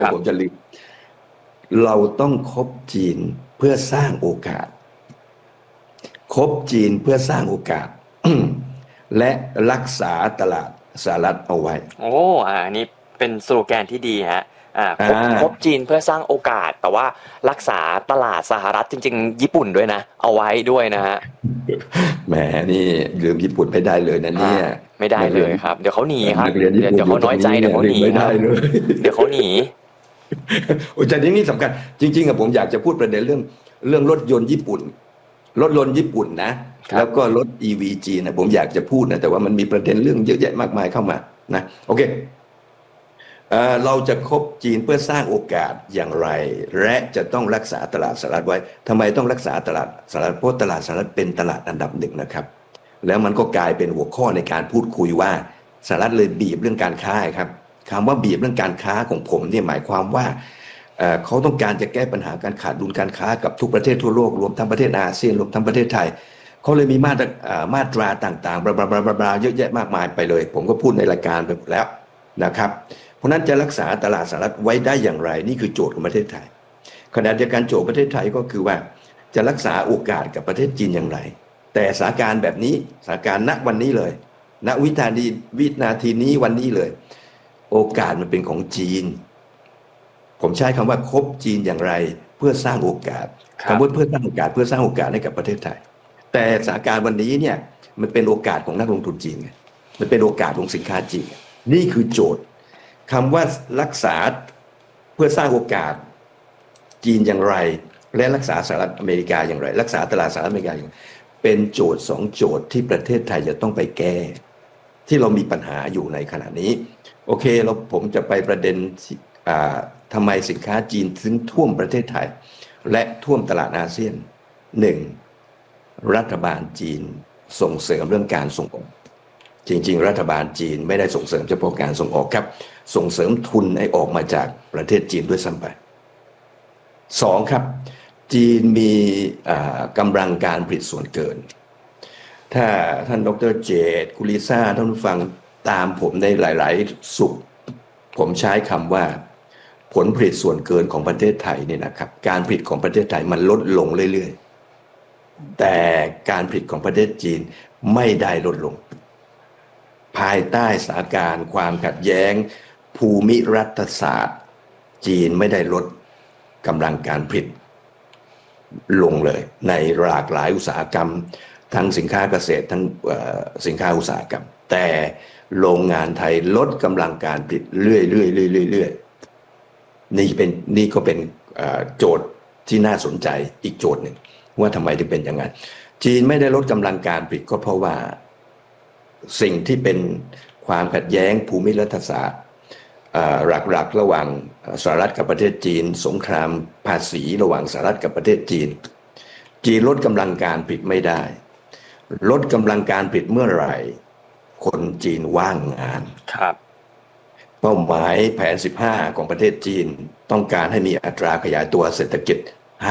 ผมจะลืมเราต้องคบจีนเพื่อสร้างโอกาสคบจีนเพื่อสร้างโอกาสและรักษาตลาดสหรัฐเอาไว้โอ้อันนี้เป็นสโลแกนที่ดีฮะอ่คบาจีนเพื่อสร้างโอกาสแต่ว่ารักษาตลาดสหรัฐจริงๆญี่ปุ่นด้วยนะเอาไว้ด้วยนะฮะแหมนี่ลืมญี่ปุ่นไม่ได้เลยนะอ่าเนี่ยไม่ได้นักเรียนเลยครับเดี๋ยวเขาหนีครับนักเรียนญี่ปุ่นเดี๋ยวเขาน้อยใจอยู่ตรงนี้เดี๋ยวเขาหนีเนี่ยลืมไม่ครับได้เลยเดี๋ยวเขาหนีโอ้แต่นี่สำคัญจริงๆอะผมอยากจะพูดประเด็นเรื่องรถยนต์ญี่ปุ่นรถยนต์ญี่ปุ่นนะครับแล้วก็รถ EV จีนนะผมอยากจะพูดนะแต่ว่ามันมีประเด็นเรื่องเยอะแยะมากมายเข้ามานะโอเคเราจะคบจีนเพื่อสร้างโอกาสอย่างไรและจะต้องรักษาตลาดสหรัฐไว้ทำไมต้องรักษาตลาดสหรัฐเพราะตลาดสหรัฐเป็นตลาดอันดับหนึ่งนะครับแล้วมันก็กลายเป็นหัวข้อในการพูดคุยว่าสหรัฐเลยบีบเรื่องการค้าครับคำว่าบีบเรื่องการค้าของผมเนี่ยหมายความว่าเขาต้องการจะแก้ปัญหาการขาดดุลการค้ากับทุกประเทศทั่วโลกรวมทั้งประเทศอาเซียนรวมทั้งประเทศไทยเขาเลยมีมาตราต่างๆบลาเยอะแยะมากมายไปเลยผมก็พูดในรายการไปหมดแล้วนะครับเพราะนั้นจะรักษาตลาดสหรัฐไว้ได้อย่างไรนี่คือโจทย์ของประเทศไทยขณะเดียวกันโจทย์ประเทศไทยก็คือว่าจะรักษาโอกาสกับประเทศจีนอย่างไรแต่สถานการณ์แบบนี้สถานการณ์ณวันนี้เลยณวินาทีนี้วันนี้เลยโอกาสมันเป็นของจีนผมใช้คำว่าคบจีนอย่างไรเพื่อสร้างโอกาสครับคำว่าเพื่อสร้างโอกาสเพื่อสร้างโอกาสให้กับประเทศไทยแต่สถานการณ์วันนี้เนี่ยมันเป็นโอกาสของนักลงทุนจีนไงมันเป็นโอกาสของสินค้าจีนนี่คือโจทย์คำว่ารักษาเพื่อสร้างโอกาสจีนอย่างไรและรักษาสหรัฐอเมริกาอย่างไรรักษาตลาดสหรัฐอเมริกาอย่างไรเป็นโจทย์สองโจทย์ที่ประเทศไทยจะต้องไปแก้ที่เรามีปัญหาอยู่ในขณะนี้โอเคผมจะไปประเด็นทำไมสินค้าจีนถึงท่วมประเทศไทยและท่วมตลาดอาเซียนหนึ่งรัฐบาลจีนส่งเสริมเรื่องการส่งออกจริงๆรัฐบาลจีนไม่ได้ส่งเสริมเฉพาะการส่งออกครับส่งเสริมทุนให้ออกมาจากประเทศจีนด้วยซ้ำไปสองครับจีนมีกำลังการผลิตส่วนเกินถ้าท่านดร.เจตกุลิซ่าท่านผู้ฟังตามผมในหลายๆสุขผมใช้คำว่าผลผลิตส่วนเกินของประเทศไทยเนี่ยนะครับการผลิตของประเทศไทยมันลดลงเรื่อยๆแต่การผลิตของประเทศจีนไม่ได้ลดลงภายใต้สถานการณ์ความขัดแย้งภูมิรัฐศาสตร์จีนไม่ได้ลดกำลังการผลิตลงเลยในหลากหลายอุตสาหกรรมทั้งสินค้าเกษตรทั้งสินค้าอุตสาหกรรมแต่โรงงานไทยลดกำลังการผลิตเรื่อยๆนี่ก็เป็นโจทย์ที่น่าสนใจอีกโจทย์หนึ่งว่าทำไมถึงเป็นอย่างนั้นจีนไม่ได้ลดกำลังการผลิตก็เพราะว่าสิ่งที่เป็นความขัดแย้งภูมิรัฐศาสตร์หลักๆระหว่างสหรัฐกับประเทศจีนสงครามภาษีระหว่างสหรัฐกับประเทศจีนลดกำลังการผลิตไม่ได้ลดกำลังการผลิตเมื่อไหร่คนจีนว่างงานครับเป้าหมายแผน15ของประเทศจีนต้องการให้มีอัตราขยายตัวเศรษฐกิจ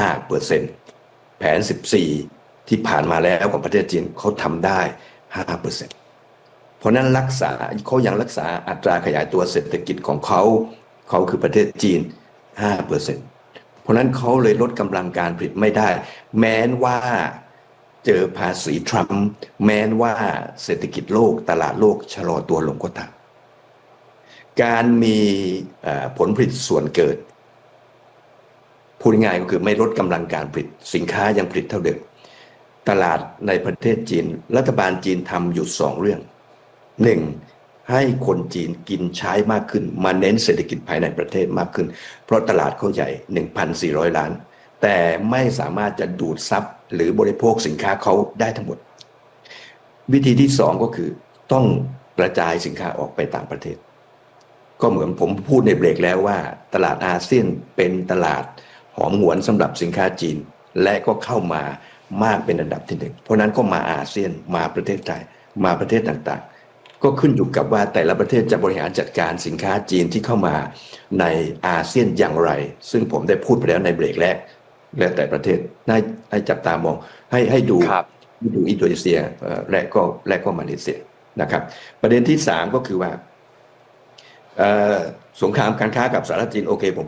5% แผน14ที่ผ่านมาแล้วของประเทศจีนเขาทำได้ 5% เพราะนั้นเขายังรักษาอัตราขยายตัวเศรษฐกิจของเขาคือประเทศจีน 5% เพราะนั้นเขาเลยลดกำลังการผลิตไม่ได้แม้ว่าเจอภาษีทรัมป์แม้ว่าเศรษฐกิจโลกตลาดโลกชะลอตัวลงก็ตามการมีผลผลิตส่วนเกินพูดง่ายก็คือไม่ลดกำลังการผลิตสินค้ายังผลิตเท่าเดิมตลาดในประเทศจีนรัฐบาลจีนทำอยู่2เรื่อง1ให้คนจีนกินใช้มากขึ้นมาเน้นเศรษฐกิจภายในประเทศมากขึ้นเพราะตลาดเขาใหญ่ 1,400 ล้านแต่ไม่สามารถจะดูดซับหรือบริโภคสินค้าเขาได้ทั้งหมดวิธีที่2ก็คือต้องกระจายสินค้าออกไปต่างประเทศก็เหมือนผมพูดในเบรกแล้วว่าตลาดอาเซียนเป็นตลาดหอมหวนสำหรับสินค้าจีนและก็เข้ามามากเป็นอันดับที่1เพราะนั้นก็มาอาเซียนมาประเทศไทยมาประเทศต่างๆก็ขึ้นอยู่กับว่าแต่ละประเทศจะบริหารจัดการสินค้าจีนที่เข้ามาในอาเซียนอย่างไรซึ่งผมได้พูดไปแล้วในเบรกแรกแล้วแต่ประเทศให้จับตามองให้ดูอินโดนีเซียและก็มาเลเซียนะครับประเด็นที่3ก็คือว่าสงครามการค้ากับสหรัฐจีนโอเคผม